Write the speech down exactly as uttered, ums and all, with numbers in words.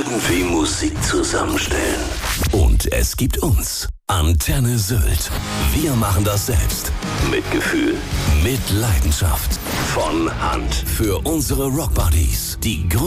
irgendwie Musik zusammenstellen. Und es gibt uns. Antenne Sylt. Wir machen das selbst. Mit Gefühl. Mit Leidenschaft. Von Hand. Für unsere Rockbuddies. Die größten